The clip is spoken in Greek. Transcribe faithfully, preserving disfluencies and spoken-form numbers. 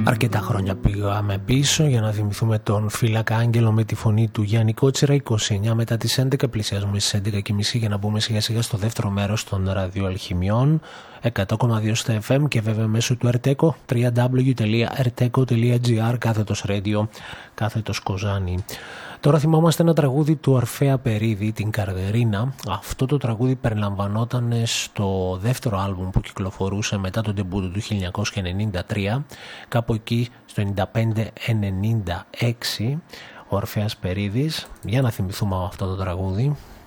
Αρκετά χρόνια πήγαμε πίσω για να θυμηθούμε τον Φύλακα Άγγελο με τη φωνή του Γιάννη Κότσιρα. είκοσι εννιά μετά τις έντεκα, πλησιάζουμε στις έντεκα και μισή για να μπούμε σιγά σιγά στο δεύτερο μέρος των ραδιοαλχημιών. εκατό κόμμα δύο στα εφ εμ και βέβαια μέσω του Ερτέκο, double-u double-u double-u τελεία ερτέκο τελεία τζι άρ, κάθετος radio, κάθετος Κοζάνη. Τώρα θυμόμαστε ένα τραγούδι του Ορφέα Περίδη, την Καρδερίνα. Αυτό το τραγούδι περιλαμβανόταν στο δεύτερο άλμπουμ που κυκλοφορούσε μετά τον ντεμπούτο του χίλια εννιακόσια ενενήντα τρία, κάπου εκεί στο ενενήντα πέντε ενενήντα έξι, ο Ορφέας Περίδης. Για να θυμηθούμε αυτό το τραγούδι.